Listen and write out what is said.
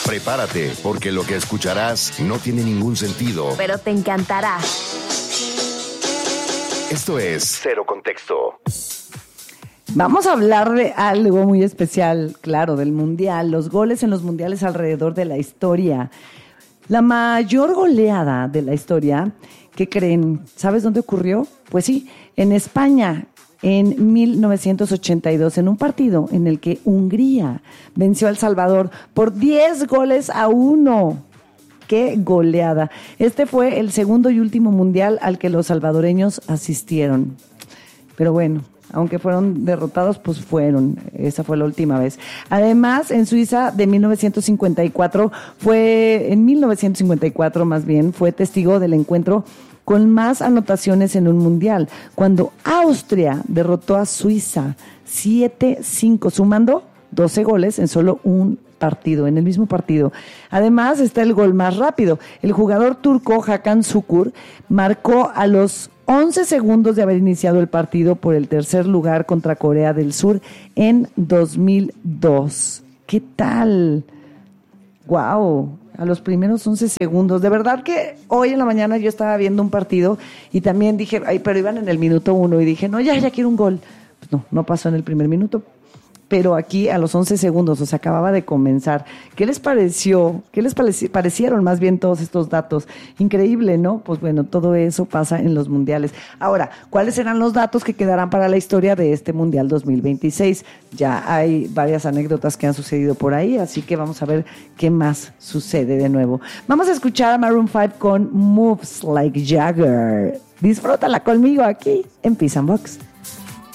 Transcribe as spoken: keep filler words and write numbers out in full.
Prepárate, porque lo que escucharás no tiene ningún sentido, pero te encantará. Esto es Cero Contexto. Vamos a hablar de algo muy especial, claro, del Mundial, los goles en los Mundiales alrededor de la historia. La mayor goleada de la historia, ¿qué creen? ¿Sabes dónde ocurrió? Pues sí, en España, en mil novecientos ochenta y dos, en un partido en el que Hungría venció a El Salvador por diez goles a uno. ¡Qué goleada! Este fue el segundo y último mundial al que los salvadoreños asistieron. Pero bueno, aunque fueron derrotados, pues fueron. Esa fue la última vez. Además, en Suiza de mil novecientos cincuenta y cuatro, fue, en mil novecientos cincuenta y cuatro más bien, fue testigo del encuentro con más anotaciones en un mundial, cuando Austria derrotó a Suiza siete cinco, sumando doce goles en solo un partido, en el mismo partido. Además está el gol más rápido. El jugador turco Hakan Şükür marcó a los once segundos de haber iniciado el partido por el tercer lugar contra Corea del Sur en dos mil dos. ¿Qué tal? ¡Wow! A los primeros once segundos. De verdad que hoy en la mañana yo estaba viendo un partido y también dije, ay, pero iban en el minuto uno y dije, no, ya, ya quiero un gol. Pues no, no pasó en el primer minuto. Pero aquí a los once segundos, o sea, acababa de comenzar. ¿Qué les pareció? ¿Qué les pareci- parecieron más bien todos estos datos? Increíble, ¿no? Pues bueno, todo eso pasa en los mundiales. Ahora, ¿cuáles serán los datos que quedarán para la historia de este Mundial dos mil veintiséis? Ya hay varias anécdotas que han sucedido por ahí, así que vamos a ver qué más sucede de nuevo. Vamos a escuchar a Maroon five con Moves Like Jagger. Disfrútala conmigo aquí en Peace and Box.